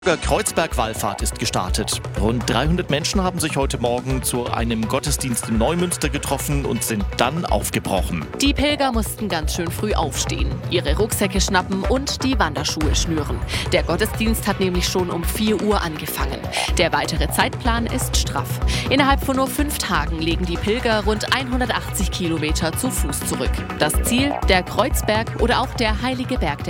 Kreuzberg-Wallfahrt ist gestartet. Rund 300 Menschen haben sich heute Morgen zu einem Gottesdienst in Neumünster getroffen und sind dann aufgebrochen. Die Pilger mussten ganz schön früh aufstehen, ihre Rucksäcke schnappen und die Wanderschuhe schnüren. Der Gottesdienst hat nämlich schon um 4 Uhr angefangen. Der weitere Zeitplan ist straff. Innerhalb von nur 5 Tagen legen die Pilger rund 180 Kilometer zu Fuß zurück. Das Ziel, der Kreuzberg oder auch der Heilige Berg der